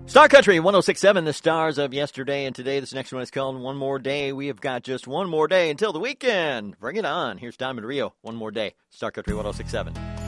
Star Country 106.7, the stars of yesterday and today. This next one is called One More Day. We have got just one more day until the weekend. Bring it on. Here's Diamond Rio, One More Day. Star Country 106.7.